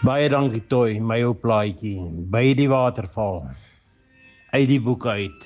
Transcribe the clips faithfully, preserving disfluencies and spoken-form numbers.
Baie dankie Toy, my ou plaatjie, by die waterval, uit die boek uit.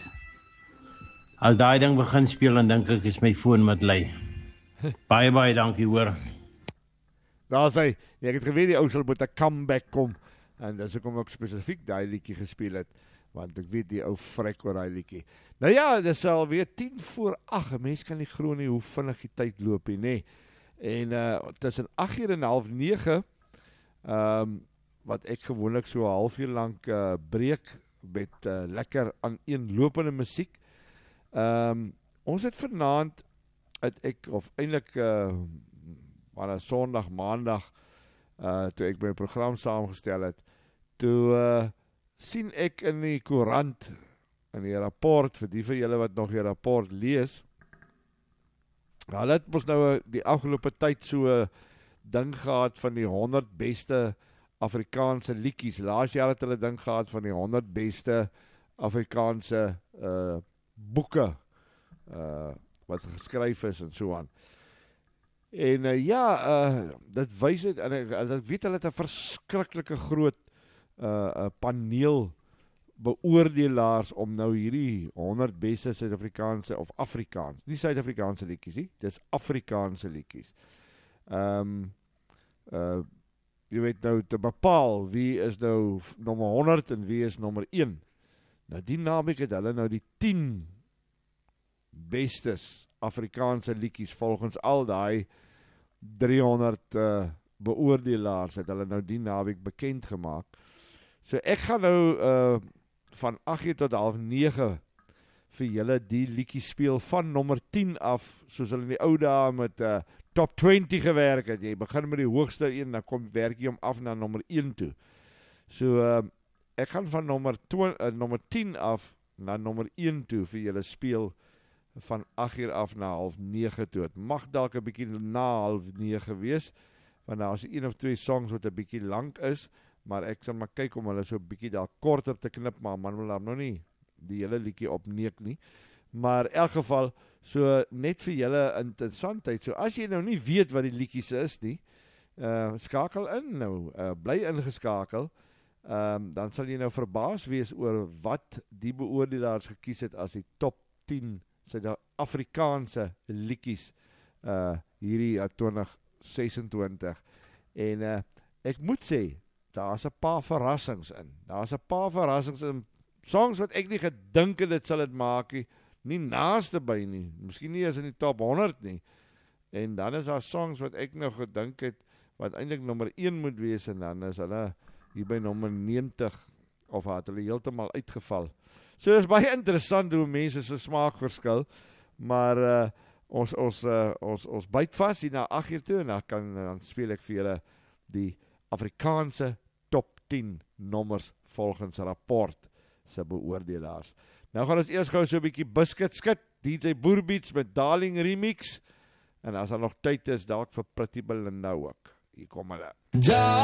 As daai ding begin speel, dan dink ek is my foon met lei. Baie, baie dankie hoor. Daar sê, ek het geweet die ou sal met 'n comeback kom, en dis hoekom ek spesifiek daai liedjie gespeel het, want ek weet die ou vrek oor daai liedjie. Nou ja, dis alweer tien voor agt, 'n mens kan nie glo nie hoe vinnig die tyd loop nie, nê. En uh, tussen agt uur en half nege, um, wat ek gewoonlik so 'n halfuur lank uh, breek, met uh, lekker aan een lopende musiek. Um, ons het vanaand, het ek, of eintlik, uh, maar Sondag, Maandag, uh, toe ek my program saamgestel het, toe uh, sien ek in die koerant, in die rapport, vir die van julle wat nog die rapport lees, hulle het ons nou die afgelope tyd so 'n ding gehad van die honderd beste Afrikaanse liedjies. Laas jaar het hulle ding gehad van die honderd beste Afrikaanse uh, boeke uh, wat geskryf is en so aan. En uh, ja, uh, dit wys het, en ek, as ek weet hulle het 'n verskriklike groot uh, uh, paneel beoordelaars om nou hierdie honderd beste Suid-Afrikaanse of Afrikaans, nie Suid-Afrikaanse liedjies nie, dis Afrikaanse liedjies. Ehm um, uh, jy weet nou te bepaal wie is nou nommer honderd en wie is nommer een. Nou die naweek het hulle nou die tien bestes Afrikaanse liedjies volgens al daai driehonderd uh, beoordelaars het hulle nou die naweek bekend gemaak. So ek gaan nou uh, van agt uur tot half nege vir julle die liedjie speel van nommer tien af, soos hulle in die ou dae met uh, top twintig gewerk het. Jy begin met die hoogste een, dan kom werk jy om af na nommer een toe. So uh, ek gaan van nommer, twintig, uh, nommer tien af na nommer een toe vir julle speel van agt uur af na half nege toe. Het mag dalk 'n bietjie na half nege wees, want daar is een of twee songs wat 'n bietjie lank is, maar ek sal maar kyk om hulle so 'n bietjie daar korter te knip, maar man wil daar nou nie die hele liedjie opneek nie. Maar in elk geval, so net vir julle interessantheid, so as jy nou nie weet wat die liedjies is nie, uh, skakel in nou, uh, bly ingeskakel, um, dan sal jy nou verbaas wees oor wat die beoordelaars gekies het as die top tien Suid-Afrikaanse liedjies uh, hierdie uh, twintig sesentwintig. En uh, ek moet sê, daar is 'n paar verrassings in. Daar is 'n paar verrassings in, songs wat ek nie gedink het dit sal dit maak nie, nie naaste by nie, miskien nie eens in die top honderd nie. En dan is daar songs wat ek nou gedink het, wat eintlik nommer een moet wees, en dan is hulle hier by nommer negentig, of het hulle heeltemal uitgeval. So dit is baie interessant hoe mense se smaak verskil, maar uh, ons, ons, uh, ons, ons byt vas hier na agt uur toe, en dan, kan, dan speel ek vir julle die Afrikaanse top tien nommers volgens rapport se beoordelaars. Nou gaan ons eers gou so 'n bietjie biscuit skit, D J Boerbeats met Darling Remix, en as daar nog tyd is, dalk vir Pretty Belinda ook. Hier kom hulle.